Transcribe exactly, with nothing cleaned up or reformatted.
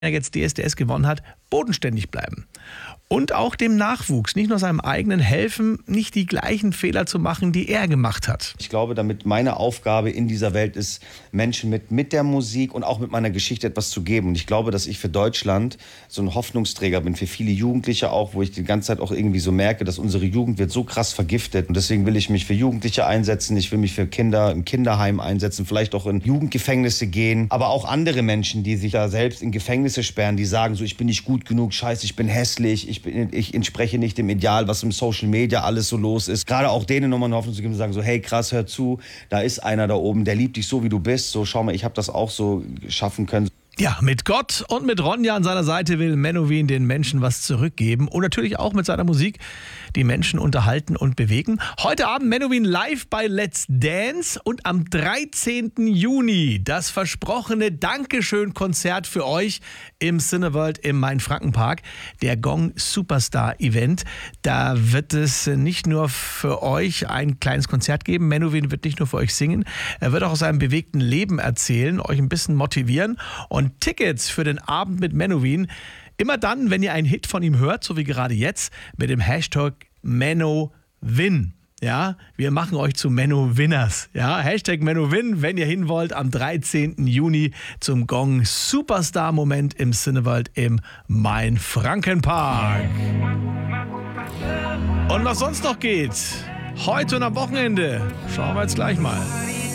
jetzt D S D S gewonnen hat, bodenständig bleiben. Und auch dem Nachwuchs, nicht nur seinem eigenen, helfen, nicht die gleichen Fehler zu machen, die er gemacht hat. Ich glaube, damit meine Aufgabe in dieser Welt ist, Menschen mit, mit der Musik und auch mit meiner Geschichte etwas zu geben. Und ich glaube, dass ich für Deutschland so ein Hoffnungsträger bin, für viele Jugendliche auch, wo ich die ganze Zeit auch irgendwie so merke, dass unsere Jugend wird so krass vergiftet. Und deswegen will ich mich für Jugendliche einsetzen, ich will mich für Kinder im Kinderheim einsetzen, vielleicht auch in Jugendgefängnisse gehen. Aber auch andere Menschen, die sich da selbst in Gefängnisse sperren, die sagen so, ich bin nicht gut genug, scheiße, ich bin hässlich, ich bin, ich entspreche nicht dem Ideal, was im Social Media alles so los ist. Gerade auch denen nochmal eine Hoffnung zu geben und sagen so, hey krass, hör zu, da ist einer da oben, der liebt dich so, wie du bist. So, schau mal, ich habe das auch so schaffen können. Ja, mit Gott und mit Ronja an seiner Seite will Menowin den Menschen was zurückgeben und natürlich auch mit seiner Musik die Menschen unterhalten und bewegen. Heute Abend Menowin live bei Let's Dance und am dreizehnten Juni das versprochene Dankeschön-Konzert für euch im Cineworld im Main-Franken-Park, der Gong Superstar Event. Da wird es nicht nur für euch ein kleines Konzert geben, Menowin wird nicht nur für euch singen, er wird auch aus seinem bewegten Leben erzählen, euch ein bisschen motivieren. Und Tickets für den Abend mit Menowin immer dann, wenn ihr einen Hit von ihm hört, so wie gerade jetzt, mit dem Hashtag Menowin. Ja, wir machen euch zu Menno-Winners. Ja, Hashtag Menowin, wenn ihr hin wollt, am dreizehnten Juni zum Gong Superstar Moment im Cineworld im Main-Franken-Park. Und was sonst noch geht, heute und am Wochenende, schauen wir jetzt gleich mal.